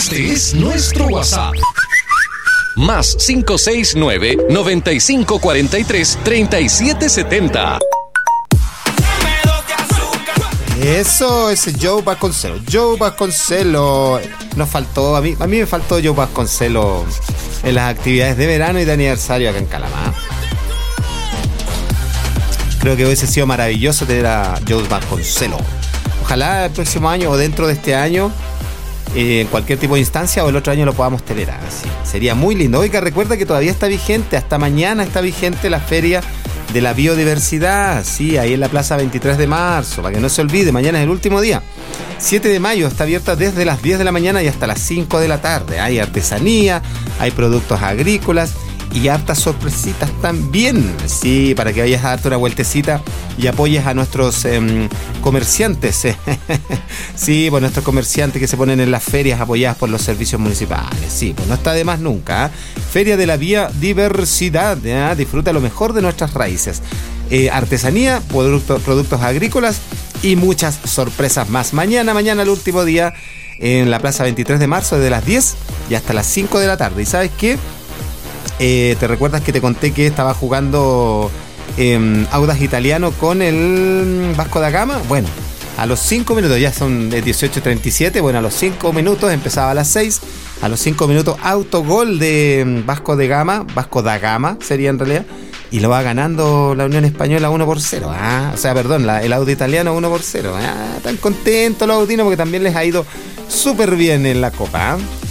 Este es nuestro WhatsApp. Más 569-9543-3770. Eso, ese Joe Vasconcelos. Joe Vasconcelos. Nos faltó, a mí me faltó Joe Vasconcelos en las actividades de verano y de aniversario acá en Calama. Creo que hubiese sido maravilloso tener a Joe Vasconcelos. Ojalá el próximo año o dentro de este año, en cualquier tipo de instancia, o el otro año lo podamos tener así. Sería muy lindo. Oiga, recuerda que todavía está vigente, hasta mañana está vigente la Feria de la Biodiversidad, sí, ahí en la Plaza 23 de marzo, para que no se olvide, mañana es el último día. 7 de mayo está abierta desde las 10 de la mañana y hasta las 5 de la tarde. Hay artesanía, hay productos agrícolas y hartas sorpresitas también, sí, para que vayas a darte una vueltecita y apoyes a nuestros comerciantes, sí, pues nuestros comerciantes que se ponen en las ferias apoyadas por los servicios municipales, sí, pues no está de más nunca, ¿eh? Feria de la Biodiversidad, ¿eh? Disfruta lo mejor de nuestras raíces, artesanía, productos agrícolas y muchas sorpresas más. Mañana el último día en la Plaza 23 de marzo, desde las 10 y hasta las 5 de la tarde. ¿Y sabes qué? ¿Te recuerdas que te conté que estaba jugando Audax Italiano con el Vasco da Gama? Bueno, a los 5 minutos, ya son 18:37, bueno, a los 5 minutos, empezaba a las 6, a los 5 minutos, autogol de Vasco da Gama sería en realidad, y lo va ganando la Unión Española 1-0, el Audax Italiano 1-0, están contentos los autinos porque también les ha ido súper bien en la Copa, ¿eh?